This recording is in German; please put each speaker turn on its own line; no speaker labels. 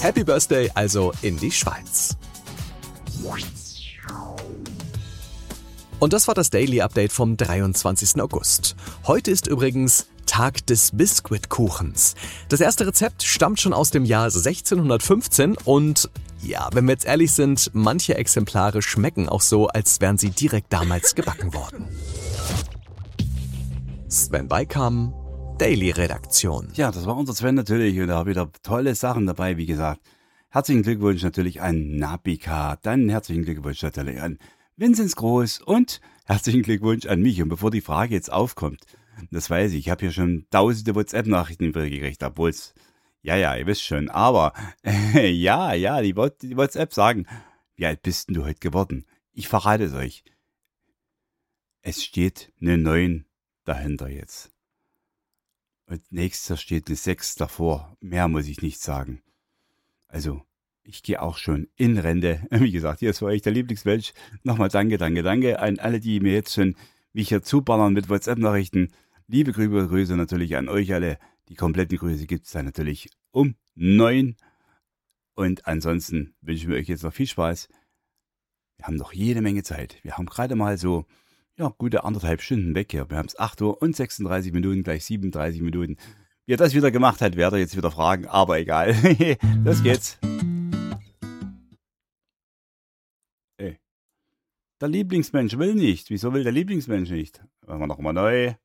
Happy Birthday also in die Schweiz. Und das war das Daily Update vom 23. August. Heute ist übrigens Tag des Biskuitkuchens. Das erste Rezept stammt schon aus dem Jahr 1615 und ja, wenn wir jetzt ehrlich sind, manche Exemplare schmecken auch so, als wären sie direkt damals gebacken worden. Sven Beikam, Daily Redaktion.
Ja, das war unser Sven natürlich und da habe wieder tolle Sachen dabei, wie gesagt. Herzlichen Glückwunsch natürlich an Nabika, dann herzlichen Glückwunsch natürlich an Vinzenz Groß und herzlichen Glückwunsch an mich. Und bevor die Frage jetzt aufkommt, das weiß ich habe hier schon tausende WhatsApp-Nachrichten gekriegt, obwohl es, ja, ihr wisst schon, aber ja, die WhatsApp sagen, wie alt bist denn du heute geworden? Ich verrate es euch. Es steht eine 9 dahinter jetzt. Und nächster steht eine 6 davor. Mehr muss ich nicht sagen. Also, ich gehe auch schon in Rente. Wie gesagt, hier ist für euch der Lieblingsmensch. Nochmal danke an alle, die mir jetzt schon mich hier zuballern mit WhatsApp-Nachrichten. Liebe Grüße natürlich an euch alle. Die kompletten Grüße gibt es dann natürlich um 9. Und ansonsten wünschen wir euch jetzt noch viel Spaß. Wir haben noch jede Menge Zeit. Wir haben gerade mal so, gute 1,5 Stunden weg hier. Wir haben es 8 Uhr und 36 Minuten, gleich 37 Minuten. Wie er das wieder gemacht hat, werdet ihr jetzt wieder fragen, aber egal. Los geht's. Der Lieblingsmensch will nicht. Wieso will der Lieblingsmensch nicht? Machen wir nochmal neu.